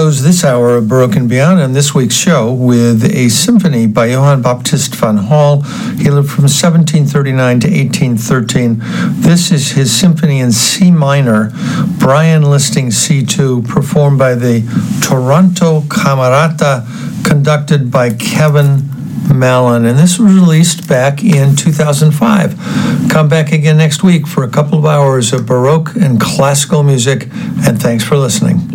close this hour of Baroque and Beyond and this week's show with a symphony by Johann Baptist van Hall. He lived from 1739 to 1813. This is his symphony in C minor, Brian Listing C2, performed by the Toronto Camerata, conducted by Kevin Mallon, and this was released back in 2005. Come back again next week for a couple of hours of Baroque and classical music, and thanks for listening.